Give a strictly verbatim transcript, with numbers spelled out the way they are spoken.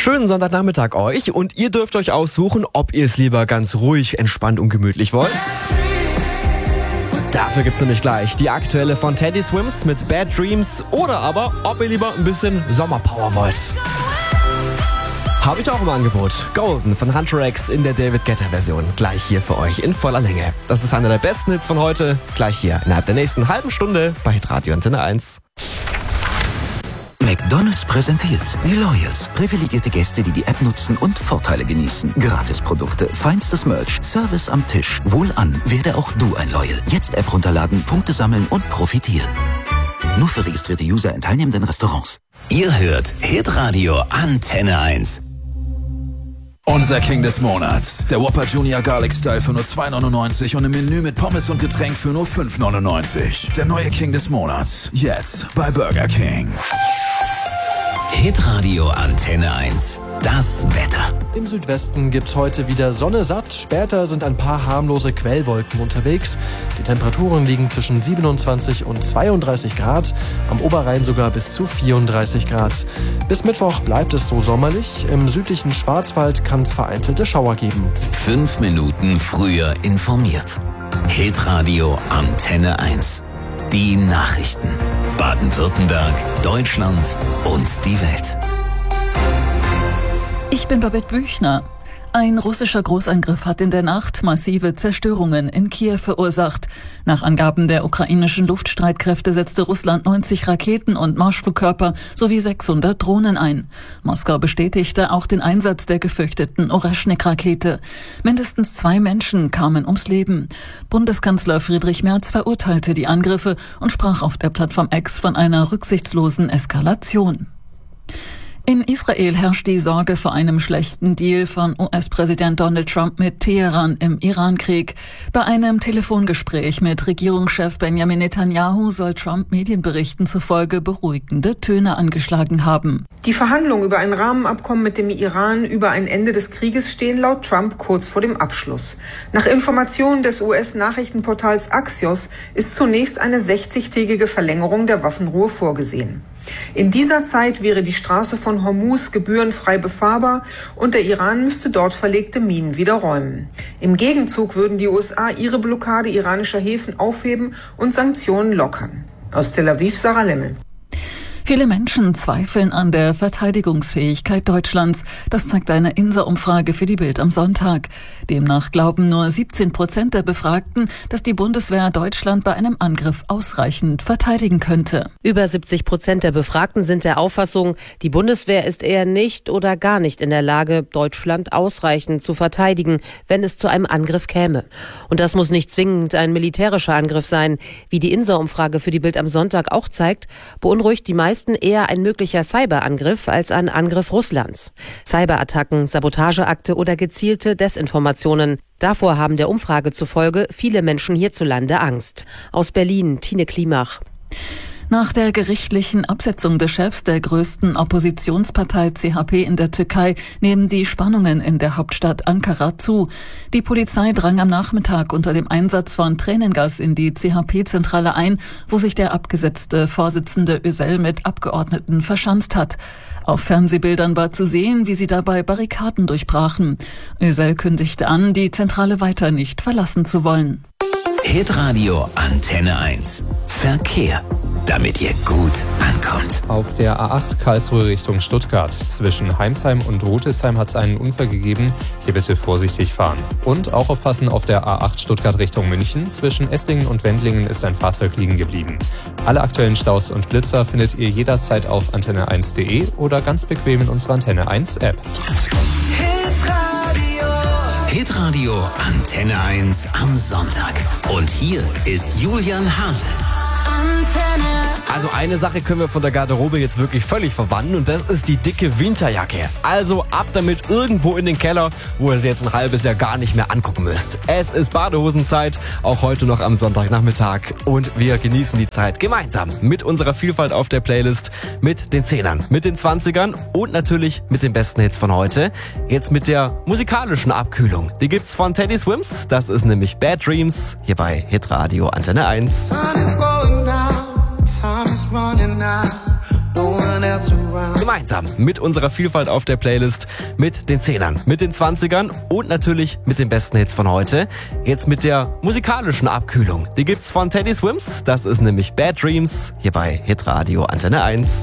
Schönen Sonntagnachmittag euch und ihr dürft euch aussuchen, ob ihr es lieber ganz ruhig, entspannt und gemütlich wollt. Dafür gibt's nämlich gleich die aktuelle von Teddy Swims mit Bad Dreams oder aber, ob ihr lieber ein bisschen Sommerpower wollt. Habe ich auch im Angebot. Golden von Hunter X in der David Guetta Version. Gleich hier für euch in voller Länge. Das ist einer der besten Hits von heute. Gleich hier innerhalb der nächsten halben Stunde bei Hitradio Antenne eins. McDonald's präsentiert die Loyals. Privilegierte Gäste, die die App nutzen und Vorteile genießen. Gratisprodukte, feinstes Merch, Service am Tisch. Wohlan, werde auch du ein Loyal. Jetzt App runterladen, Punkte sammeln und profitieren. Nur für registrierte User in teilnehmenden Restaurants. Ihr hört Hitradio Antenne eins. Unser King des Monats. Der Whopper Junior Garlic Style für nur zwei neunundneunzig und im Menü mit Pommes und Getränk für nur fünf neunundneunzig. Der neue King des Monats. Jetzt bei Burger King. Hitradio Antenne eins. Das Wetter. Im Südwesten gibt's heute wieder Sonne satt. Später sind ein paar harmlose Quellwolken unterwegs. Die Temperaturen liegen zwischen siebenundzwanzig und zweiunddreißig Grad. Am Oberrhein sogar bis zu vierunddreißig Grad. Bis Mittwoch bleibt es so sommerlich. Im südlichen Schwarzwald kann es vereinzelte Schauer geben. Fünf Minuten früher informiert. Hitradio Antenne eins. Die Nachrichten. Baden-Württemberg, Deutschland und die Welt. Ich bin Babette Büchner. Ein russischer Großangriff hat in der Nacht massive Zerstörungen in Kiew verursacht. Nach Angaben der ukrainischen Luftstreitkräfte setzte Russland neunzig Raketen und Marschflugkörper sowie sechshundert Drohnen ein. Moskau bestätigte auch den Einsatz der gefürchteten Oreschnik-Rakete. Mindestens zwei Menschen kamen ums Leben. Bundeskanzler Friedrich Merz verurteilte die Angriffe und sprach auf der Plattform X von einer rücksichtslosen Eskalation. In Israel herrscht die Sorge vor einem schlechten Deal von U S-Präsident Donald Trump mit Teheran im Iran-Krieg. Bei einem Telefongespräch mit Regierungschef Benjamin Netanyahu soll Trump Medienberichten zufolge beruhigende Töne angeschlagen haben. Die Verhandlungen über ein Rahmenabkommen mit dem Iran über ein Ende des Krieges stehen laut Trump kurz vor dem Abschluss. Nach Informationen des U S-Nachrichtenportals Axios ist zunächst eine sechzigtägige Verlängerung der Waffenruhe vorgesehen. In dieser Zeit wäre die Straße von Hormuz gebührenfrei befahrbar und der Iran müsste dort verlegte Minen wieder räumen. Im Gegenzug würden die U S A ihre Blockade iranischer Häfen aufheben und Sanktionen lockern. Aus Tel Aviv, Sarah Lemmel. Viele Menschen zweifeln an der Verteidigungsfähigkeit Deutschlands. Das zeigt eine I N S A-Umfrage für die Bild am Sonntag. Demnach glauben nur siebzehn Prozent der Befragten, dass die Bundeswehr Deutschland bei einem Angriff ausreichend verteidigen könnte. Über siebzig Prozent der Befragten sind der Auffassung, die Bundeswehr ist eher nicht oder gar nicht in der Lage, Deutschland ausreichend zu verteidigen, wenn es zu einem Angriff käme. Und das muss nicht zwingend ein militärischer Angriff sein. Wie die I N S A-Umfrage für die Bild am Sonntag auch zeigt, beunruhigt die meisten eher ein möglicher Cyberangriff als ein Angriff Russlands. Cyberattacken, Sabotageakte oder gezielte Desinformationen. Davor haben der Umfrage zufolge viele Menschen hierzulande Angst. Aus Berlin, Tine Klimach. Nach der gerichtlichen Absetzung des Chefs der größten Oppositionspartei C H P in der Türkei nehmen die Spannungen in der Hauptstadt Ankara zu. Die Polizei drang am Nachmittag unter dem Einsatz von Tränengas in die C H P-Zentrale ein, wo sich der abgesetzte Vorsitzende Özel mit Abgeordneten verschanzt hat. Auf Fernsehbildern war zu sehen, wie sie dabei Barrikaden durchbrachen. Özel kündigte an, die Zentrale weiter nicht verlassen zu wollen. Hitradio Antenne eins. Verkehr, damit ihr gut ankommt. Auf der A acht Karlsruhe Richtung Stuttgart. Zwischen Heimsheim und Rudesheim hat es einen Unfall gegeben. Hier bitte vorsichtig fahren. Und auch aufpassen auf der A acht Stuttgart Richtung München. Zwischen Esslingen und Wendlingen ist ein Fahrzeug liegen geblieben. Alle aktuellen Staus und Blitzer findet ihr jederzeit auf antenne eins punkt de oder ganz bequem in unserer Antenne eins App. Hitradio Antenne eins am Sonntag. Und hier ist Julian Hase. Also eine Sache können wir von der Garderobe jetzt wirklich völlig verbannen und das ist die dicke Winterjacke. Also ab damit irgendwo in den Keller, wo ihr sie jetzt ein halbes Jahr gar nicht mehr angucken müsst. Es ist Badehosenzeit, auch heute noch am Sonntagnachmittag und wir genießen die Zeit gemeinsam mit unserer Vielfalt auf der Playlist, mit den Zehnern, mit den Zwanzigern und natürlich mit den besten Hits von heute. Jetzt mit der musikalischen Abkühlung. Die gibt's von Teddy Swims, das ist nämlich Bad Dreams, hier bei Hitradio Antenne eins. Time is running out, no one else around. Gemeinsam mit unserer Vielfalt auf der Playlist, mit den Zehnern, mit den Zwanzigern und natürlich mit den besten Hits von heute. Jetzt mit der musikalischen Abkühlung. Die gibt's von Teddy Swims. Das ist nämlich Bad Dreams hier bei Hitradio Antenne eins.